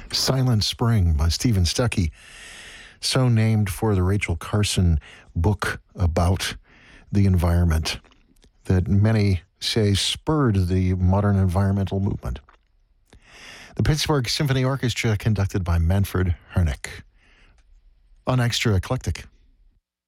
Silent Spring by Stephen Stuckey, so named for the Rachel Carson book about the environment that many say spurred the modern environmental movement. The Pittsburgh Symphony Orchestra, conducted by Manfred Hernick, on Extra Eclectic.